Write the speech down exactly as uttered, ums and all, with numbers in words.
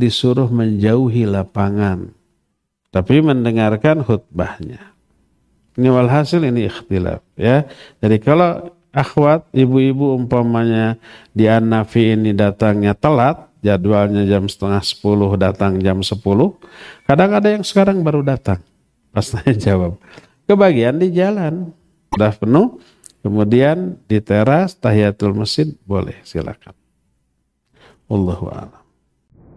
disuruh menjauhi lapangan, tapi mendengarkan khutbahnya. Ini walhasil ini ikhtilaf ya. Jadi kalau akhwat, ibu-ibu umpamanya di An-Nafi ini datangnya telat, jadwalnya jam setengah sepuluh, datang jam sepuluh. Kadang ada yang sekarang baru datang. Pas saya jawab, kebagian di jalan, udah penuh, kemudian di teras tahiyatul masjid boleh, silakan. Wallahu a'lam.